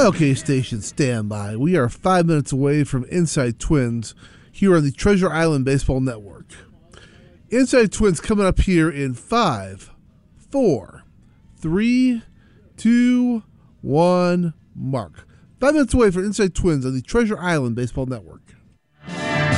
Okay, station, stand by. We are 5 minutes away from Inside Twins here on the Treasure Island Baseball Network. Inside Twins coming up here in 5, 4, 3, 2, 1, mark. 5 minutes away from Inside Twins on the Treasure Island Baseball Network.